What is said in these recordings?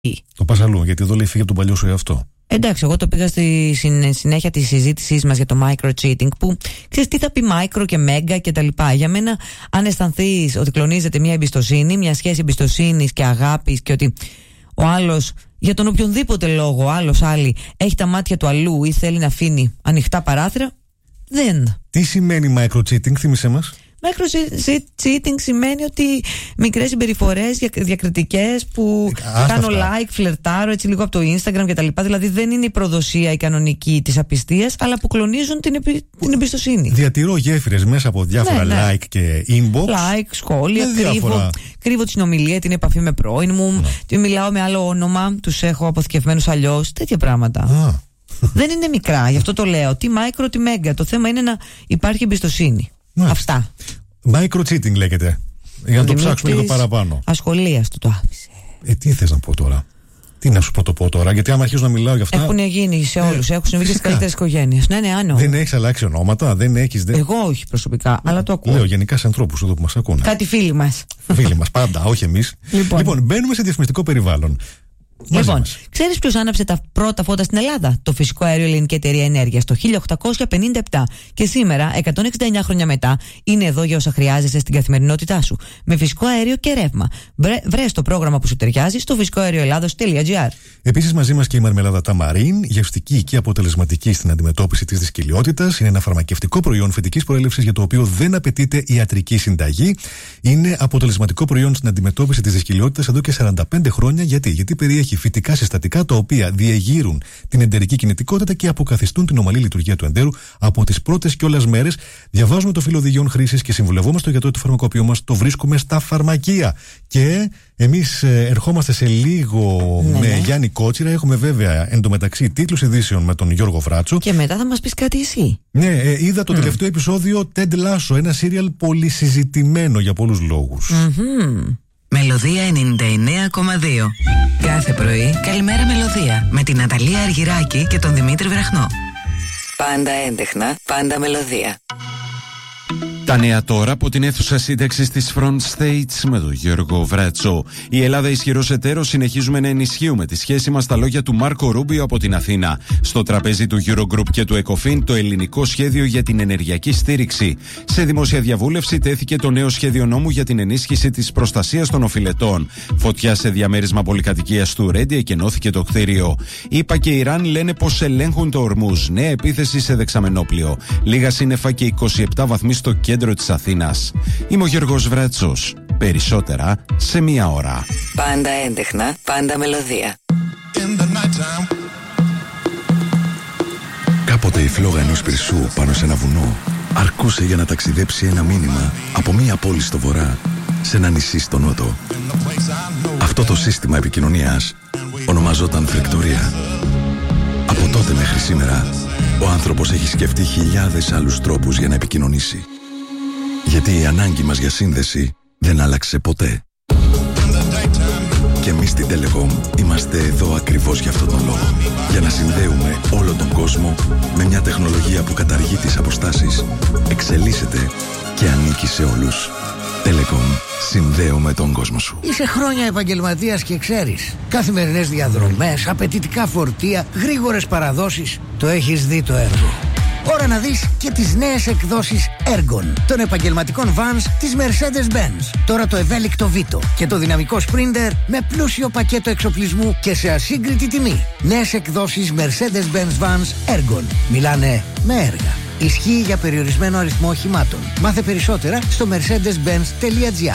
Το πας αλλού, γιατί εδώ λέει φύγε από τον παλιό σου εαυτό. Εντάξει, εγώ το πήγα στη συνέχεια της συζήτησής μας για το micro-cheating, που ξέρεις τι θα πει micro και mega και τα λοιπά. Για μένα, αν αισθανθείς ότι κλονίζεται μια εμπιστοσύνη, μια σχέση εμπιστοσύνης και αγάπης, και ότι ο άλλος, για τον οποιονδήποτε λόγο, άλλη έχει τα μάτια του αλλού ή θέλει να αφήνει ανοιχτά παράθυρα, δεν. Τι σημαίνει micro-cheating, θύμισε μας. Micro-cheating σημαίνει ότι μικρές συμπεριφορές διακριτικές που κάνω like, φλερτάρω έτσι λίγο από το Instagram κτλ. Δηλαδή δεν είναι η προδοσία η κανονική της απιστίας, αλλά που κλονίζουν την εμπιστοσύνη. Διατηρώ γέφυρες μέσα από διάφορα like και inbox. Like, σχόλια, κρύβω τη συνομιλία, την επαφή με πρώην μου, μιλάω με άλλο όνομα, τους έχω αποθηκευμένους αλλιώς, τέτοια πράγματα. Δεν είναι μικρά, γι' αυτό το λέω. Τι micro, τι mega. Το θέμα είναι να υπάρχει εμπιστοσύνη. Αυτά. Micro-cheating λέγεται. Για να το ψάξουμε λίγο παραπάνω. Ασχολίαστο το άφησε. Τι θες να πω τώρα? Τι να σου πω τώρα, γιατί άμα αρχίζω να μιλάω για αυτά. Έχουν γίνει σε όλους, έχουν συμβεί και στις καλύτερες οικογένειες. Ναι, άνω. Δεν έχεις αλλάξει ονόματα, δεν έχεις. Εγώ όχι προσωπικά, αλλά το ακούω. Λέω γενικά σε ανθρώπους εδώ που μας ακούνε. Κάτι φίλοι μας. Φίλοι μας, πάντα, όχι εμείς. Λοιπόν, μπαίνουμε σε διαφημιστικό περιβάλλον. Λοιπόν, ξέρεις ποιος άναψε τα πρώτα φώτα στην Ελλάδα? Το φυσικό αέριο Ελληνική Εταιρεία Ενέργειας το 1857. Και σήμερα, 169 χρόνια μετά, είναι εδώ για όσα χρειάζεσαι στην καθημερινότητά σου. Με φυσικό αέριο και ρεύμα. Βρες το πρόγραμμα που σου ταιριάζει στο φυσικοαερioελλάδος.gr. Επίσης, μαζί μας και η μαρμελάδα Ταμαρίν, γευστική και αποτελεσματική στην αντιμετώπιση της δυσκολιότητας. Είναι ένα φαρμακευτικό προϊόν φυτικής προέλευσης για το οποίο δεν απαιτείται ιατρική συνταγή. Είναι αποτελεσματικό προϊόν στην αντιμετώπιση της δυσκολιότητας εδώ και 45 χρόνια. Γιατί περιέχει φυτικά συστατικά τα οποία διεγείρουν την εντερική κινητικότητα και αποκαθιστούν την ομαλή λειτουργία του εντέρου από τις πρώτες κιόλας μέρες. Διαβάζουμε το φύλλο οδηγιών χρήσης και συμβουλευόμαστε το γιατρό του φαρμακοποιού μας. Το βρίσκουμε στα φαρμακεία. Και εμείς ερχόμαστε σε λίγο με Γιάννη Κότσιρα. Έχουμε βέβαια εντωμεταξύ τίτλους ειδήσεων με τον Γιώργο Βράτσο. Και μετά θα μας πεις κάτι εσύ. Ναι, είδα το τελευταίο επεισόδιο Ted Lasso, ένα σύριαλ πολύ συζητημένο για πολλούς λόγους. Μελωδία 99,2. Κάθε πρωί, καλημέρα Μελωδία. Με την Ναταλία Αργυράκη και τον Δημήτρη Βραχνό. Πάντα έντεχνα, πάντα Μελωδία. Τα νέα τώρα από την αίθουσα σύνταξης της Front States με τον Γιώργο Βράτσο. Η Ελλάδα ισχυρός εταίρος, συνεχίζουμε να ενισχύουμε τη σχέση μας, στα λόγια του Μάρκο Ρούμπιο από την Αθήνα. Στο τραπέζι του Eurogroup και του ECOFIN το ελληνικό σχέδιο για την ενεργειακή στήριξη. Σε δημόσια διαβούλευση τέθηκε το νέο σχέδιο νόμου για την ενίσχυση της προστασίας των οφειλετών. Φωτιά σε διαμέρισμα πολυκατοικίας του Ρέντι, εκενώθηκε το κτίριο. ΗΠΑ και Ιράν λένε πως ελέγχουν το Ορμούζ. Νέα επίθεση σε δεξαμενόπλιο. Λίγα σύννεφα και 27 βαθμοί στο κέντρο της Αθήνας. Είμαι ο Γιώργος Βράτσος. Περισσότερα σε μία ώρα. Πάντα έντεχνα, πάντα Μελωδία. Κάποτε η φλόγα ενός πυρσού πάνω σε ένα βουνό αρκούσε για να ταξιδέψει ένα μήνυμα από μία πόλη στο βορρά σε ένα νησί στο νότο. Αυτό το σύστημα επικοινωνίας ονομαζόταν φρεκτορία. Από τότε μέχρι σήμερα ο άνθρωπος έχει σκεφτεί χιλιάδες άλλους τρόπους για να επικοινωνήσει. Γιατί η ανάγκη μας για σύνδεση δεν άλλαξε ποτέ. Και εμείς στην Telecom είμαστε εδώ ακριβώς για αυτόν τον λόγο. Για να συνδέουμε όλο τον κόσμο με μια τεχνολογία που καταργεί τις αποστάσεις, εξελίσσεται και ανήκει σε όλους. Telecom. Συνδέουμε τον κόσμο σου. Είσαι χρόνια επαγγελματίας και ξέρεις. Καθημερινές διαδρομές, απαιτητικά φορτία, γρήγορες παραδόσεις. Το έχεις δει το έργο. Ώρα να δεις και τις νέες εκδόσεις Ergon των επαγγελματικών vans της Mercedes-Benz. Τώρα το ευέλικτο Vito και το δυναμικό Sprinter με πλούσιο πακέτο εξοπλισμού και σε ασύγκριτη τιμή. Νέες εκδόσεις Mercedes-Benz vans Ergon. Μιλάνε με έργα. Ισχύει για περιορισμένο αριθμό οχημάτων. Μάθε περισσότερα στο mercedes-benz.gr.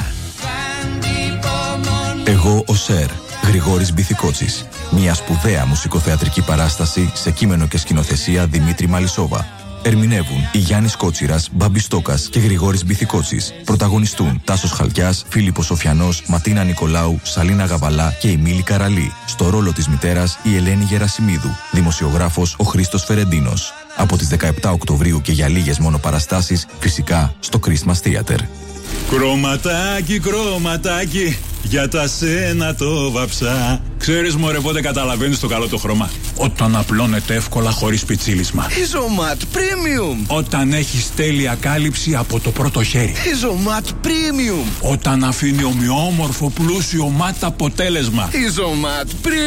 Εγώ ο Σερ, Γρηγόρης Μπιθικότσης. Μια σπουδαία μουσικοθεατρική παράσταση σε κείμενο και σκηνοθεσία Δημήτρη Μαλισσόβα. Ερμηνεύουν η Γιάννης Κότσιρας, Μπάμπης Στόκας και Γρηγόρης Μπιθικότσης. Πρωταγωνιστούν Τάσος Χαλκιάς, Φίλιππος Σοφιανός, Ματίνα Νικολάου, Σαλίνα Γαβαλά και η Μίλη Καραλή. Στο ρόλο της μητέρας η Ελένη Γερασιμίδου. Δημοσιογράφος ο Χρήστος Φερεντίνος. Από τις 17 Οκτωβρίου και για λίγες μόνο παραστάσεις, φυσικά στο Christmas Theater. Κρωματάκι, κρωματάκι, για τα σένα το βαψά. Ξέρεις μωρέ πότε καταλαβαίνεις το καλό το χρώμα? Όταν απλώνεται εύκολα χωρίς πιτσίλισμα. Ιζωμάτ Premium. Όταν έχεις τέλεια κάλυψη από το πρώτο χέρι. Ιζωμάτ Premium. Όταν αφήνει ομοιόμορφο πλούσιο μάτ αποτέλεσμα. Ιζωμάτ Premium.